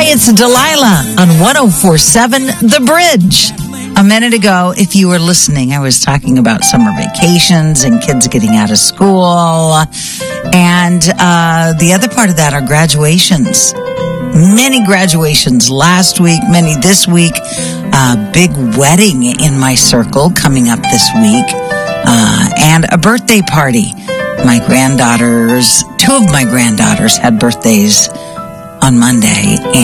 Hi, it's Delilah on 104.7 The Bridge. A minute ago, if you were listening, I was talking about summer vacations and kids getting out of school. And the other part of that are graduations. Many graduations last week, many this week. Big wedding in my circle coming up this week. And a birthday party. Two of my granddaughters had birthdays on Monday.